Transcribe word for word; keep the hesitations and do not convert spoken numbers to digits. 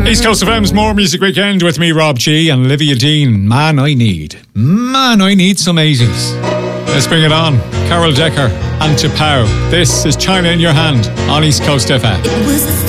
East Coast F M's More Music Weekend with me, Rob G, and Olivia Dean. Man, I need, man, I need some eighties. Let's bring it on. Carol Decker and T'Pau. This is China in Your Hand on East Coast F M. It was a